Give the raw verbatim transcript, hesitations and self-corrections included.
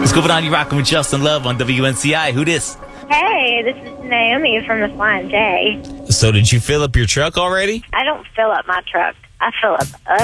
What's going on? You rocking with Justin Love on W N C I. Who this? Hey, this is Naomi from the Flying J. So did you fill up your truck already? I don't fill up my truck. I fill up